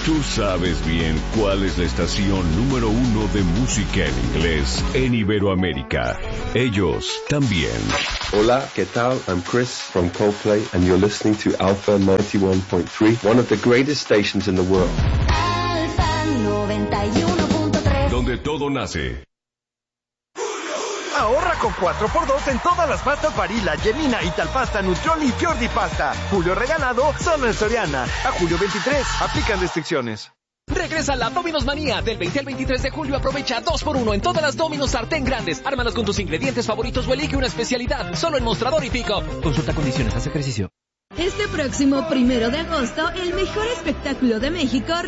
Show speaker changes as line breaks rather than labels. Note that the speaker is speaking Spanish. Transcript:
Tú sabes bien cuál es la estación número 1 de música en inglés en Iberoamérica. Ellos también.
Hola, ¿qué tal? I'm Chris from Coldplay and you're listening to Alpha 91.3, one of the greatest stations in the world.
Alpha 91.3,
donde todo nace.
Ahorra con 4x2 en todas las pastas Barilla, Gemina, Italpasta, Nutrioli y Fiordi Pasta. Julio regalado solo en Soriana. A julio 23, aplican restricciones.
Regresa la Domino's Manía. Del 20 al 23 de julio aprovecha 2x1 en todas las Domino's sartén grandes. Ármalas con tus ingredientes favoritos o elige una especialidad. Solo en Mostrador y Pico. Consulta condiciones, haz ejercicio.
Este próximo 1 de agosto, el mejor espectáculo de México